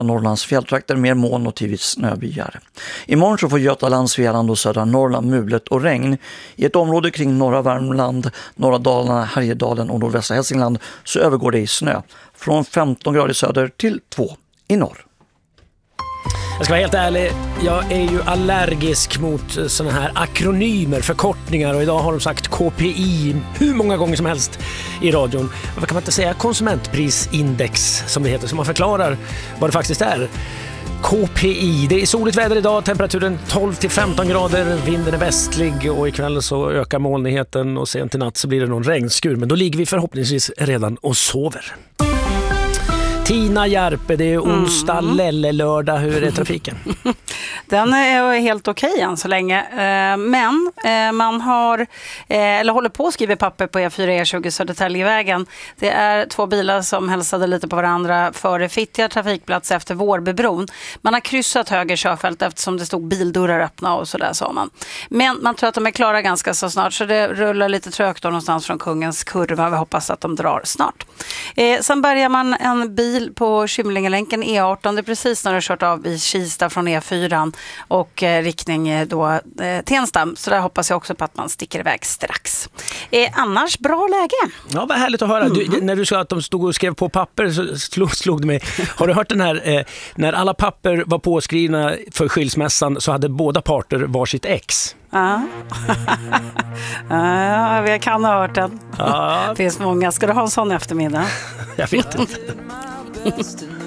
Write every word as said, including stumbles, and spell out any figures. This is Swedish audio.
Norrlands fjälltrakter mer moln och tidvis snöbyar. Imorgon så får Götaland, Svealand och södra Norrland mulet och regn. I ett område kring norra Värmland, norra Dalarna, Härjedalen och nordvästra Hälsingland så övergår det i snö. Från femton grader söder till två i norr. Jag ska vara helt ärlig, jag är ju allergisk mot såna här akronymer, förkortningar, och idag har de sagt K P I hur många gånger som helst i radion. Vad kan man inte säga? Konsumentprisindex som det heter, som man förklarar vad det faktiskt är. K P I, det är soligt väder idag, temperaturen tolv till femton grader, vinden är västlig och ikväll så ökar molnigheten och sent i natt så blir det någon regnskur, men då ligger vi förhoppningsvis redan och sover. Tina Järpe, det är onsdag, mm. lelle lördag. Hur är trafiken? Den är helt okej än så länge. Men man har, eller håller på att skriva papper på E fyra E tjugo Södertäljevägen. Det är två bilar som hälsade lite på varandra före Fittja trafikplats efter Vårbybron. Man har kryssat höger körfält eftersom det stod bildörrar öppna och sådär, sa man. Men man tror att de är klara ganska så snart, så det rullar lite trögt någonstans från Kungens kurva. Vi hoppas att de drar snart. Sen börjar man en bil på Kymlingelänken E arton, det är precis när du har kört av i Kista från E fyra och eh, riktning då eh, Tensta, så där hoppas jag också på att man sticker iväg strax. Eh, annars bra läge. Ja, vad härligt att höra. Du, mm. När du sa att de stod och skrev på papper så slog, slog det mig. Har du hört den här, eh, när alla papper var påskrivna för skilsmässan så hade båda parter varsitt ex? Ja, ja, jag kan ha hört den. Ja. Det finns många. Ska du ha en sån eftermiddag? Jag vet inte.